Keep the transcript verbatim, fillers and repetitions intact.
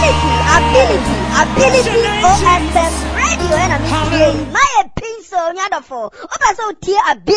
ability, ability, ability, O S M radio, and I'm my pencil, Yadafo. Opa, so dear, ability.